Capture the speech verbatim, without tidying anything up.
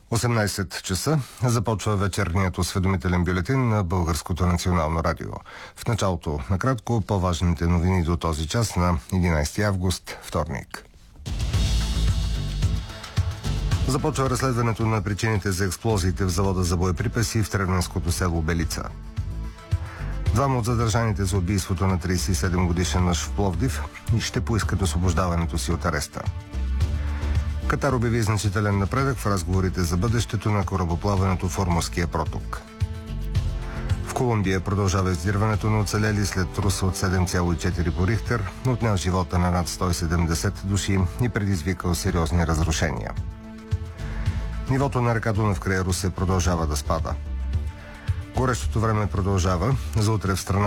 осемнайсет часа започва вечерният осведомителен бюлетин на Българското национално радио. В началото, накратко, по-важните новини до този час на единайсети август, вторник. Започва разследването на причините за експлозиите в завода за боеприпаси в Тревненското село Белица. Двама от задържаните за убийството на трийсет и седем годишен мъж в Пловдив и ще поискат освобождаването си от ареста. Катар обяви значителен напредък в разговорите за бъдещето на корабоплаването в Орморския проток. В Колумбия продължава издирването на оцелели след труса от седем цяло и четири по Рихтер, отнял живота на над сто и седемдесет души и предизвикал сериозни разрушения. Нивото на река Дунав край Русе продължава да спада. Горещото време продължава. За утре в страната